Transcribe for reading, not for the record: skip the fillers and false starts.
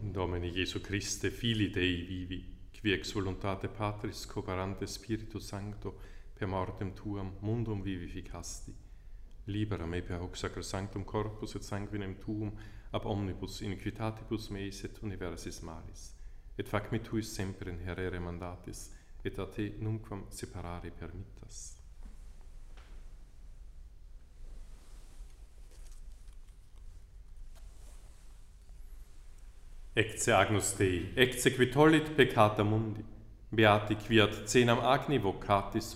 Domini Jesu Christe, Filii Dei vivi, qui ex voluntate Patris cooperante Spiritu Sancto, per mortem tuam mundum vivificasti, libera me per hoc sacrosanctum corpus et sanguinem tuum, ab omnibus iniquitatibus meis et universis malis, et fac me tuis semper in herere mandatis, et a te numquam separare permittas. Ecce agnus Dei, ecce qui tollit peccata mundi, beati quiat cenam agni vocatis